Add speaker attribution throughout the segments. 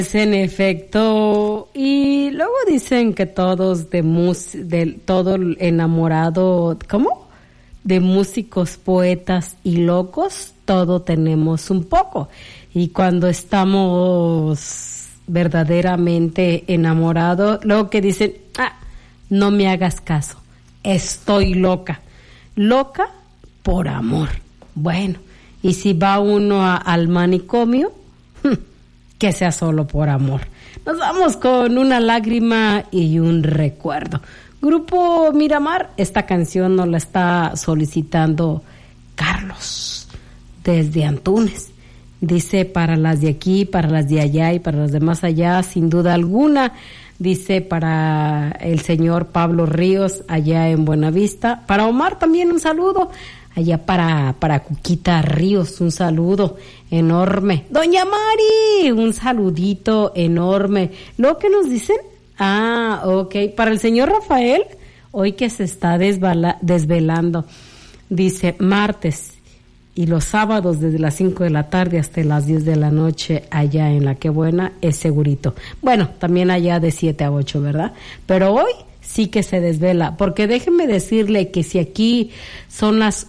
Speaker 1: En efecto, y luego dicen que todos todo enamorado, ¿cómo? De músicos, poetas y locos, todo tenemos un poco. Y cuando estamos verdaderamente enamorados, luego que dicen, no me hagas caso, estoy loca. Loca por amor. Bueno, y si va uno al manicomio, que sea solo por amor. Nos vamos con una lágrima y un recuerdo. Grupo Miramar, esta canción nos la está solicitando Carlos, desde Antunes. Dice para las de aquí, para las de allá y para las de más allá, sin duda alguna. Dice para el señor Pablo Ríos, allá en Buenavista. Para Omar también un saludo. Allá para Cuquita Ríos, un saludo enorme. Doña Mari, un saludito enorme. ¿Lo que nos dicen? Ok. Para el señor Rafael, hoy que se está desvelando, dice martes y los sábados desde las 5 de la tarde hasta las 10 de la noche allá en La Qué Buena es segurito. Bueno, también allá de 7 a 8, ¿verdad? Pero hoy sí que se desvela, porque déjeme decirle que si aquí son las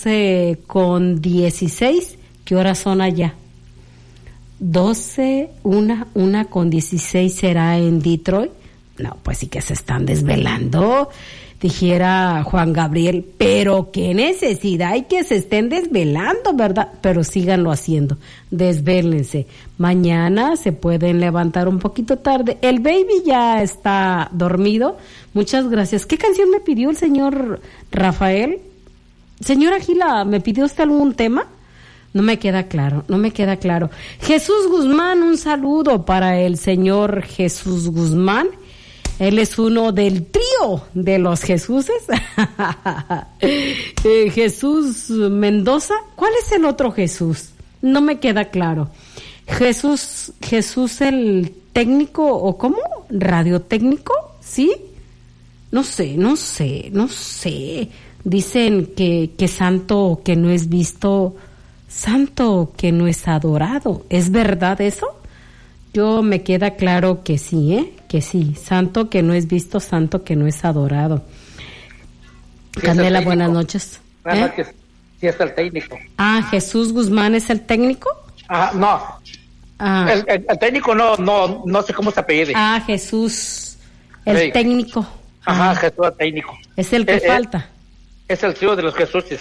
Speaker 1: 11:16, ¿qué horas son allá? 12, una con 16 será en Detroit. No, pues sí que se están desvelando, dijera Juan Gabriel, pero qué necesidad hay que se estén desvelando, ¿verdad? Pero síganlo haciendo, desvélense. Mañana se pueden levantar un poquito tarde. El baby ya está dormido. Muchas gracias. ¿Qué canción me pidió el señor Rafael? Señora Gila, ¿me pidió usted algún tema? No me queda claro. Jesús Guzmán, un saludo para el señor Jesús Guzmán. Él es uno del trío de los Jesuses. Jesús Mendoza. ¿Cuál es el otro Jesús? No me queda claro. Jesús el técnico, ¿o cómo? ¿Radiotécnico? ¿Sí? No sé. Dicen que santo que no es visto, santo que no es adorado. ¿Es verdad eso? Yo me queda claro que sí, que sí. Santo que no es visto, santo que no es adorado. Candela, buenas noches.
Speaker 2: Buenas noches. Sí, es el técnico.
Speaker 1: Jesús Guzmán es el técnico.
Speaker 2: No. El técnico no sé cómo se apellida.
Speaker 1: Jesús, el técnico.
Speaker 2: Jesús el técnico.
Speaker 1: Es el que falta.
Speaker 2: Es el trío de los Jesuses.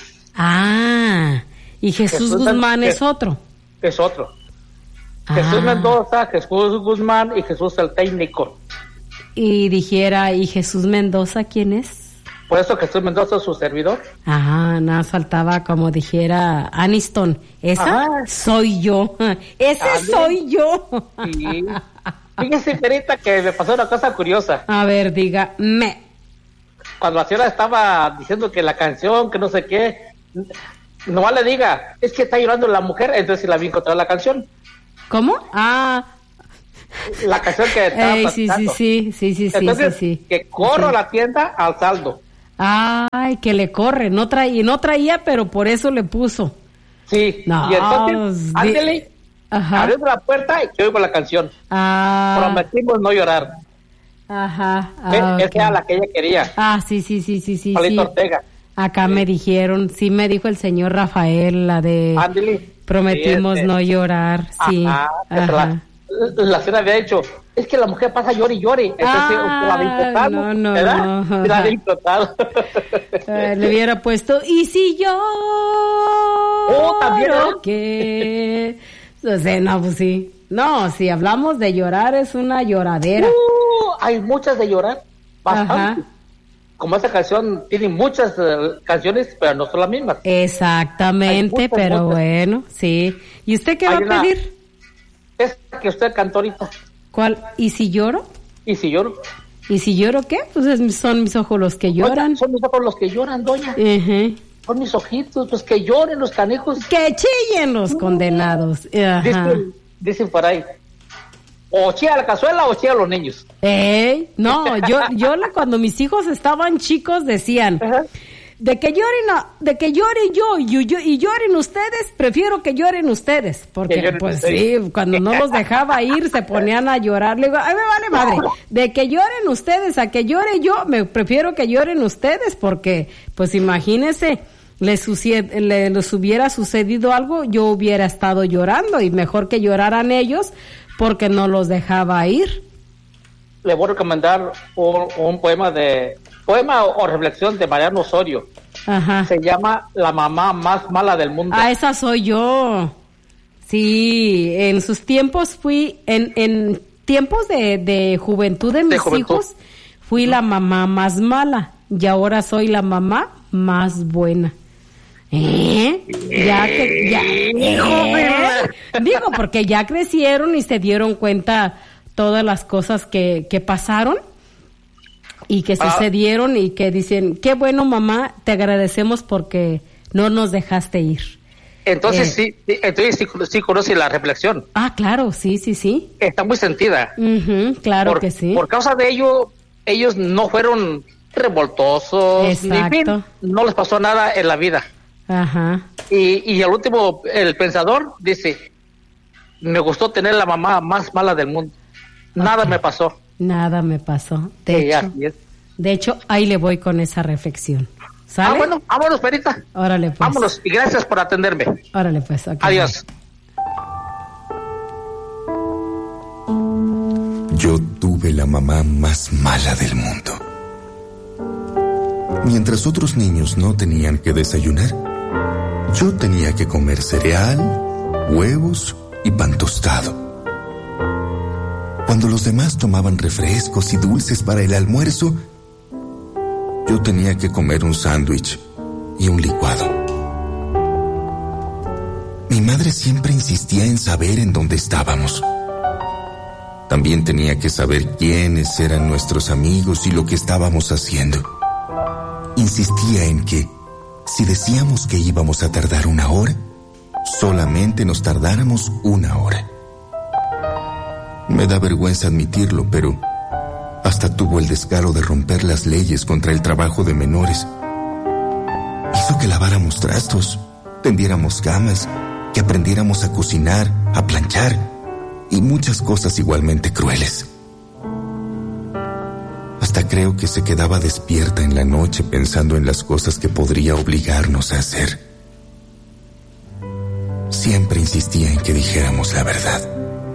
Speaker 1: Y Jesús Guzmán es otro.
Speaker 2: Es otro. Jesús Mendoza, Jesús Guzmán y Jesús el técnico.
Speaker 1: Y dijera, ¿y Jesús Mendoza quién es?
Speaker 2: Por eso Jesús Mendoza es su servidor.
Speaker 1: Nada, faltaba como dijera Aniston. Esa soy yo. Soy yo.
Speaker 2: Sí. Fíjese, Perita, que me pasó una cosa curiosa.
Speaker 1: A ver, dígame.
Speaker 2: Cuando la señora estaba diciendo que la canción, que no sé qué, nomás le diga, es que está llorando la mujer, entonces la vi encontrar la canción.
Speaker 1: ¿Cómo?
Speaker 2: La canción que estaba platicando.
Speaker 1: Sí.
Speaker 2: Entonces, que corro a la tienda al saldo.
Speaker 1: Que le corre. No traía, pero por eso le puso.
Speaker 2: Sí.
Speaker 1: No,
Speaker 2: y entonces, ándele, abriendo la puerta y que oigo la canción. Prometimos no llorar. Esa era la que ella quería.
Speaker 1: Sí.
Speaker 2: Palito Ortega.
Speaker 1: Acá me dijeron, sí me dijo el señor Rafael, la de prometimos no llorar, sí.
Speaker 2: La señora había dicho, es que la mujer pasa llore y llore. Entonces, la había implotado,
Speaker 1: no.
Speaker 2: La había implotado.
Speaker 1: Le hubiera puesto, y si yo
Speaker 2: también
Speaker 1: que... O sea, no, pues sí. No, si hablamos de llorar, es una lloradera.
Speaker 2: Hay muchas de llorar, bastante. Como esa canción tiene muchas canciones, pero no son las mismas.
Speaker 1: Exactamente, pero bueno, sí. ¿Y usted qué va a pedir?
Speaker 2: Es que usted cantó ahorita.
Speaker 1: ¿Cuál? ¿Y si lloro?
Speaker 2: ¿Y si lloro?
Speaker 1: ¿Y si lloro qué? Pues son mis ojos los que lloran.
Speaker 2: Oiga, son mis ojos los que lloran, doña. Son mis ojitos, pues que lloren los canijos.
Speaker 1: Que chillen los condenados.
Speaker 2: Dicen por ahí. O chilla la cazuela o chilla los niños.
Speaker 1: No, yo cuando mis hijos estaban chicos decían, de que llore yo y lloren ustedes, prefiero que lloren ustedes, porque pues sí, cuando no los dejaba ir se ponían a llorar. Le digo, ay, me vale madre, de que lloren ustedes a que llore yo, me prefiero que lloren ustedes, porque pues imagínense, les hubiera sucedido algo, yo hubiera estado llorando, y mejor que lloraran ellos porque no los dejaba ir.
Speaker 2: Le voy a recomendar un poema o reflexión de Mariano Osorio.
Speaker 1: Ajá.
Speaker 2: Se llama La mamá más mala del mundo.
Speaker 1: Ah, esa soy yo. Sí, en sus tiempos fui, en tiempos de juventud de mis hijos, fui la mamá más mala, y ahora soy la mamá más buena. Digo, porque ya crecieron y se dieron cuenta todas las cosas que pasaron y que sucedieron, y que dicen, qué bueno, mamá, te agradecemos porque no nos dejaste ir.
Speaker 2: Entonces sí conoce la reflexión.
Speaker 1: Ah, claro, sí.
Speaker 2: Está muy sentida.
Speaker 1: Claro que sí.
Speaker 2: Por causa de ello, ellos no fueron revoltosos.
Speaker 1: Exacto.
Speaker 2: No les pasó nada en la vida.
Speaker 1: Ajá.
Speaker 2: Y al último, el pensador dice, me gustó tener la mamá más mala del mundo. Nada me pasó.
Speaker 1: Nada me pasó. De hecho, ahí le voy con esa reflexión. ¿Sale?
Speaker 2: Bueno, vámonos, Perita.
Speaker 1: Órale, pues.
Speaker 2: Vámonos, y gracias por atenderme.
Speaker 1: Órale, pues. Okay.
Speaker 2: Adiós.
Speaker 3: Yo tuve la mamá más mala del mundo. Mientras otros niños no tenían que desayunar, yo tenía que comer cereal, huevos y pan tostado. Cuando los demás tomaban refrescos y dulces para el almuerzo, yo tenía que comer un sándwich y un licuado. Mi madre siempre insistía en saber en dónde estábamos. También tenía que saber quiénes eran nuestros amigos y lo que estábamos haciendo. Insistía en que, si decíamos que íbamos a tardar 1 hora, solamente nos tardáramos 1 hora. Me da vergüenza admitirlo, pero hasta tuvo el descaro de romper las leyes contra el trabajo de menores. Hizo que laváramos trastos, tendiéramos camas, que aprendiéramos a cocinar, a planchar y muchas cosas igualmente crueles. Hasta creo que se quedaba despierta en la noche pensando en las cosas que podría obligarnos a hacer. Siempre insistía en que dijéramos la verdad.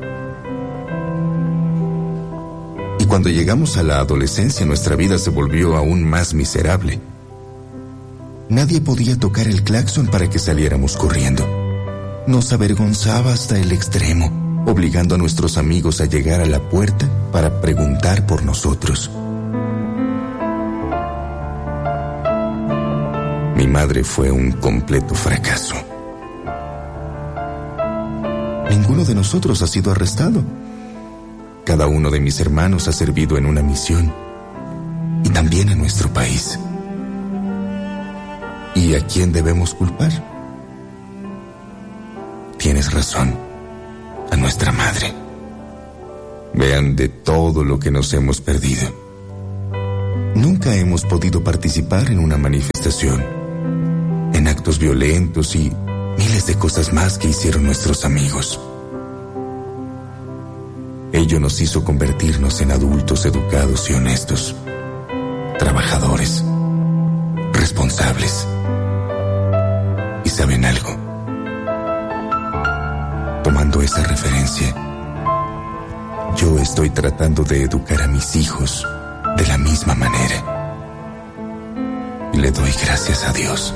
Speaker 3: Y cuando llegamos a la adolescencia, nuestra vida se volvió aún más miserable. Nadie podía tocar el claxon para que saliéramos corriendo. Nos avergonzaba hasta el extremo, obligando a nuestros amigos a llegar a la puerta para preguntar por nosotros. Mi madre fue un completo fracaso. Ninguno de nosotros ha sido arrestado. Cada uno de mis hermanos ha servido en una misión, y también a nuestro país. ¿Y a quién debemos culpar? Tienes razón, a nuestra madre. Vean de todo lo que nos hemos perdido. Nunca hemos podido participar en una manifestación, en actos violentos y miles de cosas más que hicieron nuestros amigos. Ello nos hizo convertirnos en adultos educados y honestos, trabajadores, responsables. ¿Y saben algo? Tomando esa referencia, yo estoy tratando de educar a mis hijos de la misma manera. Y le doy gracias a Dios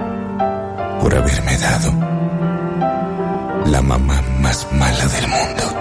Speaker 3: por haberme dado la mamá más mala del mundo.